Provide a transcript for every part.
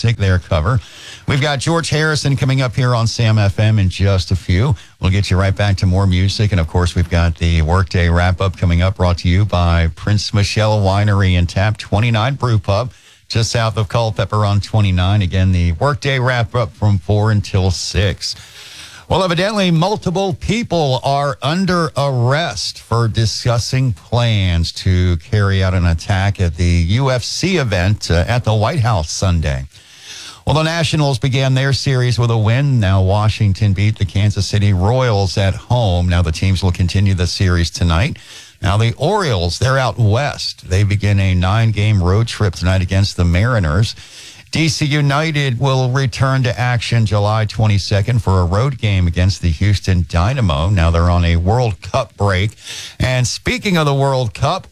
Music, their cover. We've got George Harrison coming up here on Sam FM in just a few. We'll get you right back to more music. And, of course, we've got the Workday Wrap-Up coming up, brought to you by Prince Michelle Winery and Tap 29 Brew Pub, just south of Culpeper on 29. Again, the Workday Wrap-Up from 4 until 6. Well, evidently, multiple people are under arrest for discussing plans to carry out an attack at the UFC event at the White House Sunday. Well, the Nationals began their series with a win. Now Washington beat the Kansas City Royals at home. Now the teams will continue the series tonight. Now the Orioles, they're out west. They begin a 9-game road trip tonight against the Mariners. DC United will return to action July 22nd for a road game against the Houston Dynamo. Now they're on a World Cup break. And speaking of the World Cup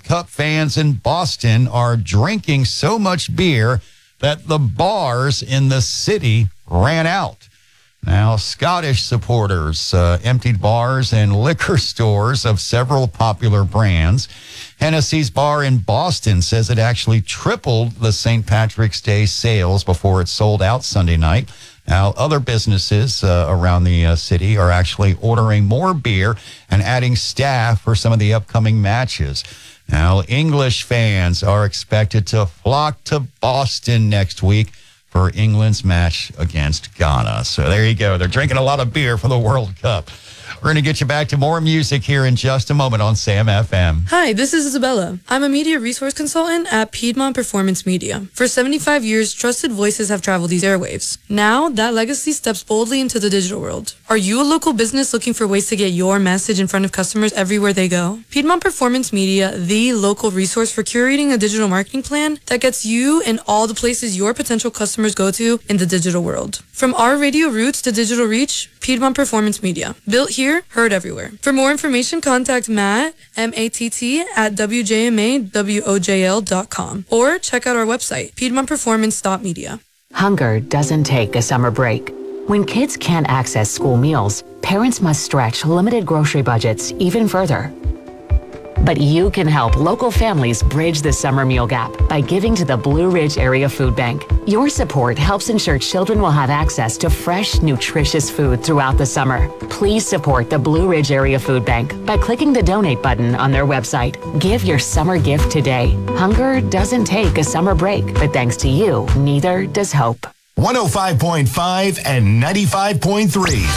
fans in Boston are drinking so much beer that the bars in the city ran out. Now, Scottish supporters emptied bars and liquor stores of several popular brands. Hennessy's bar in Boston says it actually tripled the St. Patrick's Day sales before it sold out Sunday night. Now, other businesses around the city are actually ordering more beer and adding staff for some of the upcoming matches. Now, English fans are expected to flock to Boston next week for England's match against Ghana. So there you go. They're drinking a lot of beer for the World Cup. We're going to get you back to more music here in just a moment on Sam FM. Hi, this is Isabella. I'm a media resource consultant at Piedmont Performance Media. For 75 years, trusted voices have traveled these airwaves. Now, that legacy steps boldly into the digital world. Are you a local business looking for ways to get your message in front of customers everywhere they go? Piedmont Performance Media, the local resource for curating a digital marketing plan that gets you in all the places your potential customers go to in the digital world. From our radio roots to digital reach, Piedmont Performance Media. Built here, heard everywhere. For more information, contact Matt, M-A-T-T, at WJMAWOJL.com or check out our website, piedmontperformance.media. Hunger doesn't take a summer break. When kids can't access school meals, parents must stretch limited grocery budgets even further. But you can help local families bridge the summer meal gap by giving to the Blue Ridge Area Food Bank. Your support helps ensure children will have access to fresh, nutritious food throughout the summer. Please support the Blue Ridge Area Food Bank by clicking the donate button on their website. Give your summer gift today. Hunger doesn't take a summer break, but thanks to you, neither does hope. 105.5 and 95.3.